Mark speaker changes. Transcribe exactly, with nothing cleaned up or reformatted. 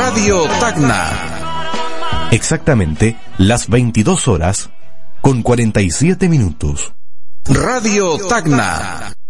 Speaker 1: Radio Tacna.
Speaker 2: Exactamente las veintidós horas con cuarenta y siete minutos.
Speaker 1: Radio Tacna.